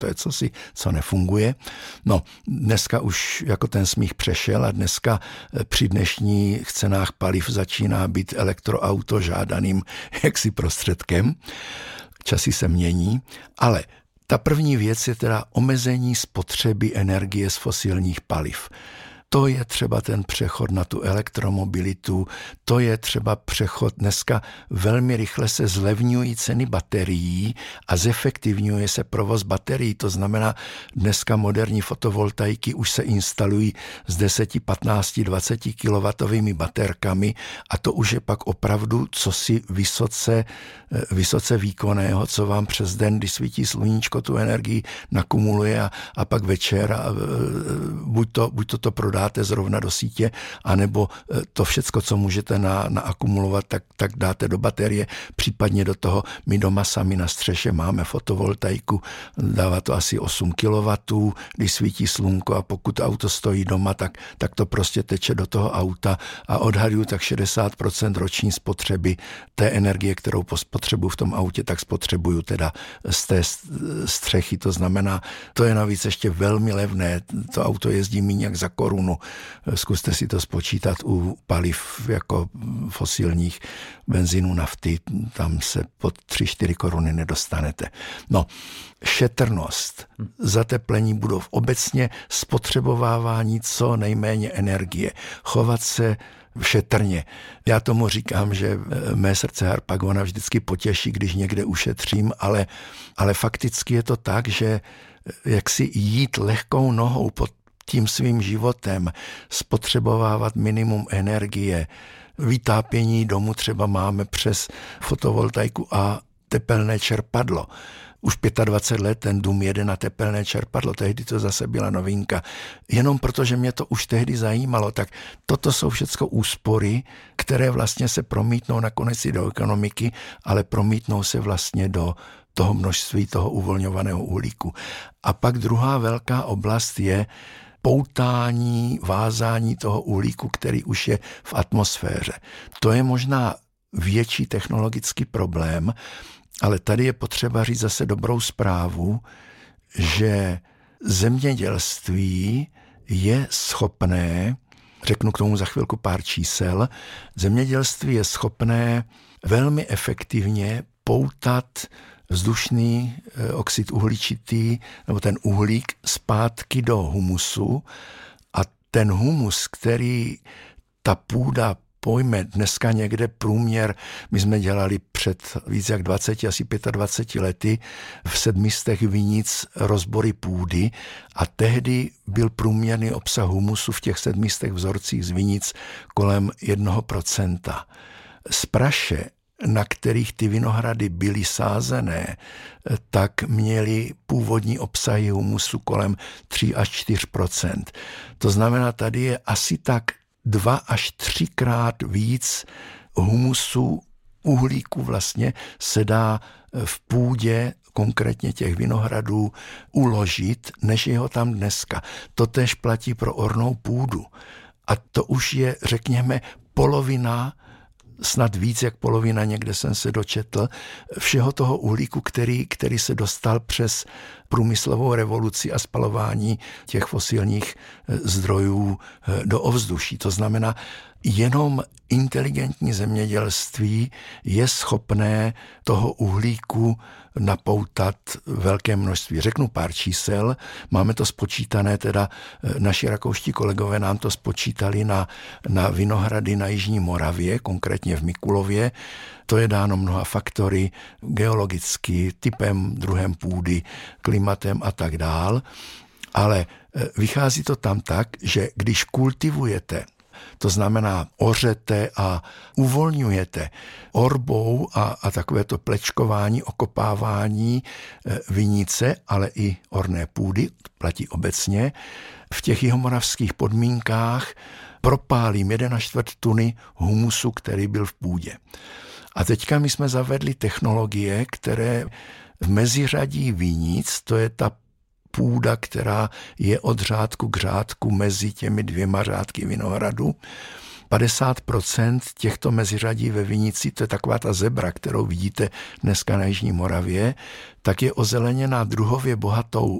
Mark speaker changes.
Speaker 1: to je cosi, co nefunguje. No, dneska už jako ten smích přešel a dneska při dnešních cenách paliv začíná být elektroauto žádaným jaksi prostředkem. Časy se mění, ale ta první věc je teda omezení spotřeby energie z fosilních paliv. To je třeba ten přechod na tu elektromobilitu, to je třeba přechod, dneska velmi rychle se zlevňují ceny baterií a zefektivňuje se provoz baterií, to znamená dneska moderní fotovoltaiky už se instalují s 10, 15, 20 kW baterkami a to už je pak opravdu cosi vysoce výkonného, co vám přes den, když svítí sluníčko, tu energii nakumuluje a pak večer buď to prodáte zrovna do sítě, anebo to všecko, co můžete naakumulovat, tak dáte do baterie, případně do toho. My doma sami na střeše máme fotovoltaiku, dává to asi 8 kW, když svítí slunko a pokud auto stojí doma, tak to prostě teče do toho auta a odhaduju tak 60% roční spotřeby té energie, kterou spotřebuju v tom autě, tak spotřebuju teda z té střechy. To znamená, to je navíc ještě velmi levné. To auto jezdí míň jak za korunu. Zkuste si to spočítat u paliv jako fosilních, benzínu, nafty, tam se pod 3-4 koruny nedostanete. No, šetrnost, zateplení budov, obecně spotřebovávání co nejméně energie, chovat se šetrně. Já tomu říkám, že mé srdce Harpagona vždycky potěší, když někde ušetřím, ale fakticky je to tak, že jak si jít lehkou nohou pod tím svým životem, spotřebovávat minimum energie, vytápění domu třeba máme přes fotovoltaiku a tepelné čerpadlo. Už 25 let ten dům jede na tepelné čerpadlo, tehdy to zase byla novinka. Jenom protože mě to už tehdy zajímalo, tak toto jsou všecko úspory, které vlastně se promítnou nakonec i do ekonomiky, ale promítnou se vlastně do toho množství toho uvolňovaného uhlíku. A pak druhá velká oblast je poutání, vázání toho uhlíku, který už je v atmosféře. To je možná větší technologický problém, ale tady je potřeba říct zase dobrou zprávu, že zemědělství je schopné, řeknu k tomu za chvilku pár čísel, zemědělství je schopné velmi efektivně poutat vzdušný oxid uhličitý nebo ten uhlík zpátky do humusu a ten humus, který ta půda pojme dneska někde průměr, my jsme dělali před víc jak 20, asi 25 lety v 700 vinic rozbory půdy a tehdy byl průměrný obsah humusu v těch 700 vzorcích z vinic kolem 1%. Z praše, na kterých ty vinohrady byly sázené, tak měly původní obsahy humusu kolem 3 až 4%. To znamená, tady je asi tak 2 až 3krát víc humusu, uhlíku vlastně se dá v půdě, konkrétně těch vinohradů, uložit, než je ho tam dneska. To též platí pro ornou půdu. A to už je, řekněme, polovina, snad víc jak polovina, někde jsem se dočetl, všeho toho uhlíku, který se dostal přes průmyslovou revoluci a spalování těch fosilních zdrojů do ovzduší. To znamená, jenom inteligentní zemědělství je schopné toho uhlíku napoutat velké množství. Řeknu pár čísel, máme to spočítané, teda naši rakouští kolegové nám to spočítali na vinohrady na Jižní Moravě, konkrétně v Mikulově. To je dáno mnoha faktory, geologicky, typem, druhem půdy, klimatem a tak dál. Ale vychází to tam tak, že když kultivujete, to znamená ořete a uvolňujete orbou a takové to plečkování, okopávání vinice, ale i orné půdy, platí obecně, v těch jihomoravských podmínkách propálím 1,25 tuny humusu, který byl v půdě. A teďka my jsme zavedli technologie, které v meziřadí vinic, to je ta půda, která je od řádku k řádku mezi těmi 2 řádky vinohradu, 50% těchto meziřadí ve vinici, to je taková ta zebra, kterou vidíte dneska na Jižní Moravě, tak je ozeleněná druhově bohatou